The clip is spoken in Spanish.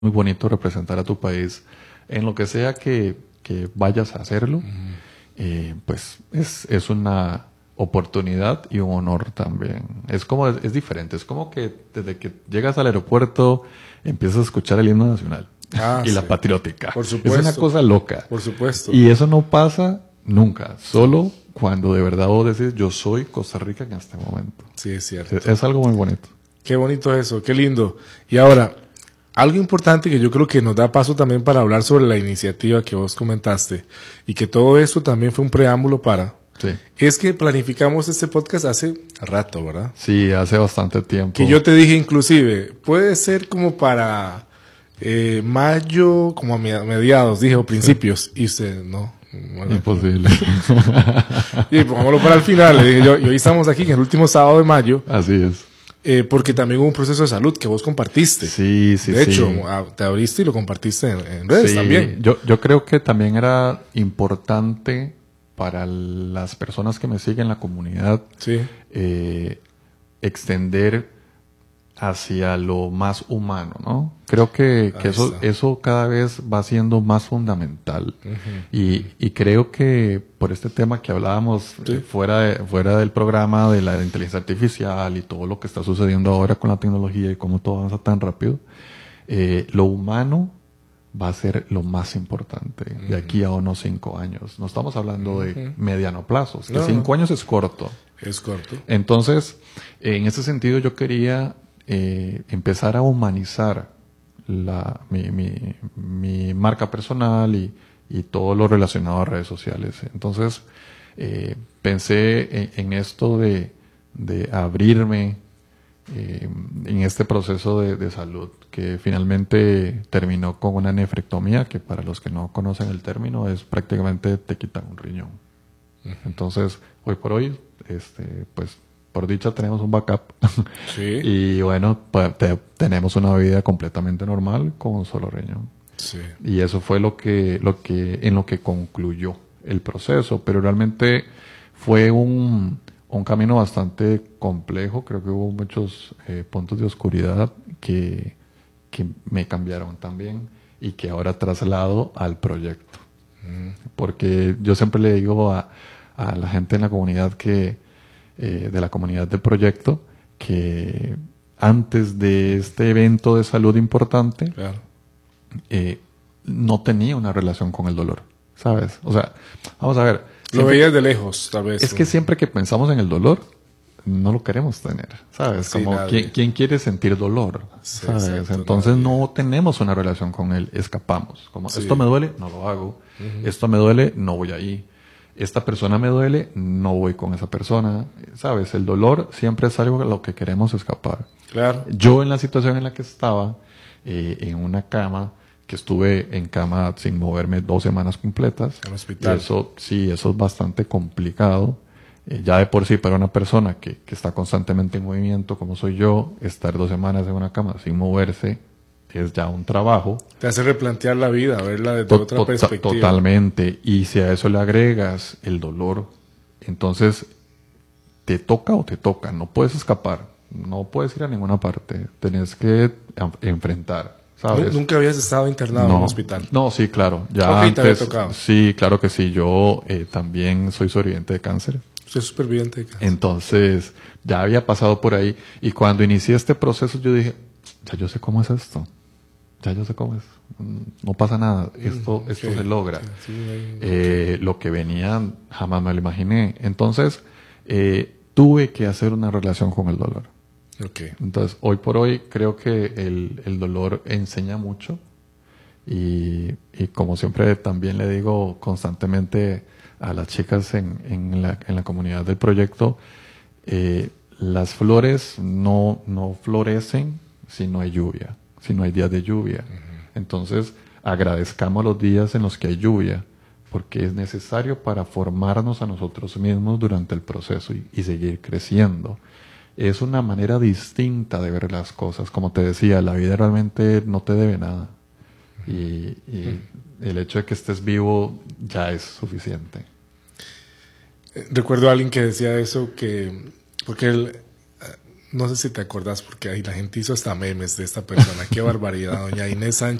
muy bonito representar a tu país en lo que sea que vayas a hacerlo. Pues es una oportunidad y un honor también. Es diferente. Es como que desde que llegas al aeropuerto empiezas a escuchar el himno nacional y sí. la patriótica. Por supuesto. Es una cosa loca. Por supuesto. Y eso no pasa nunca. Solo cuando de verdad vos decís, yo soy Costa Rica en este momento. Sí, es cierto. Es algo muy bonito. Qué bonito eso, qué lindo. Y ahora, algo importante que yo creo que nos da paso también para hablar sobre la iniciativa que vos comentaste y que todo esto también fue un preámbulo para... Sí. Es que planificamos este podcast hace rato, ¿verdad? Sí, hace bastante tiempo. Que yo te dije inclusive, puede ser como para mayo, como a mediados, dije, o principios. Sí. Y usted, no. Bueno, imposible. Y pongámoslo para el final. Le dije, y hoy estamos aquí, en el último sábado de mayo. Así es. Porque también hubo un proceso de salud que vos compartiste. Sí, sí, de hecho, sí. te abriste y lo compartiste en redes también. Yo creo que también era importante para las personas que me siguen en la comunidad extender hacia lo más humano, ¿no? Creo que eso cada vez va siendo más fundamental. Y creo que por este tema que hablábamos fuera del programa de la inteligencia artificial y todo lo que está sucediendo ahora con la tecnología y cómo todo avanza tan rápido, lo humano va a ser lo más importante de aquí a unos 5 años. No estamos hablando de mediano plazo, que 5 años es corto. Es corto. Entonces, en ese sentido yo quería empezar a humanizar mi marca personal y todo lo relacionado a redes sociales. Entonces, pensé en esto de abrirme en este proceso de salud, que finalmente terminó con una nefrectomía, que para los que no conocen el término es prácticamente te quitan un riñón. Entonces, hoy por hoy, pues por dicha tenemos un backup. Sí. Y bueno, tenemos una vida completamente normal con un solo riñón. Sí. Y eso fue en lo que concluyó el proceso, pero realmente fue un camino bastante complejo. Creo que hubo muchos puntos de oscuridad que me cambiaron también y que ahora traslado al proyecto. Porque yo siempre le digo a la gente en la comunidad de la comunidad del proyecto, que antes de este evento de salud importante, claro, no tenía una relación con el dolor, ¿sabes? O sea, vamos a ver. Lo veías de lejos, tal vez. Es que siempre que pensamos en el dolor, no lo queremos tener, ¿sabes? Sí, como, ¿quién quiere sentir dolor? Sí, ¿sabes? exacto, entonces no tenemos una relación con él, escapamos. Como, esto me duele, no lo hago. Esto me duele, no voy ahí. Esta persona me duele, no voy con esa persona. ¿Sabes? El dolor siempre es algo a lo que queremos escapar. Claro. Yo en la situación en la que estaba, en una cama, que estuve en cama sin moverme 2 semanas completas. En el hospital. Eso es bastante complicado. Ya de por sí para una persona que está constantemente en movimiento, como soy yo, estar 2 semanas en una cama sin moverse es ya un trabajo. Te hace replantear la vida, verla desde otra perspectiva. Totalmente. Y si a eso le agregas el dolor, entonces te toca o te toca. No puedes escapar. No puedes ir a ninguna parte. Tenés que enfrentar, ¿sabes? ¿Nunca habías estado internado en un hospital? No, sí, claro. Ya okay, antes, te había tocado. Sí, claro que sí. Yo también soy sobreviviente de cáncer. Soy superviviente de cáncer. Entonces, ya había pasado por ahí. Y cuando inicié este proceso, yo dije, ya yo sé cómo es esto. Ya yo sé cómo es. No pasa nada. Esto se logra. Lo que venía jamás me lo imaginé. Entonces, tuve que hacer una relación con el dolor. Okay. Entonces, hoy por hoy creo que el dolor enseña mucho. Y como siempre también le digo constantemente a las chicas en la comunidad del proyecto, las flores no florecen si no hay lluvia, si no hay días de lluvia. Entonces, agradezcamos los días en los que hay lluvia, porque es necesario para formarnos a nosotros mismos durante el proceso y seguir creciendo. Es una manera distinta de ver las cosas. Como te decía, la vida realmente no te debe nada. Y el hecho de que estés vivo ya es suficiente. Recuerdo a alguien que decía eso, porque no sé si te acordás, porque ahí la gente hizo hasta memes de esta persona. Qué barbaridad, doña Inés Sánchez.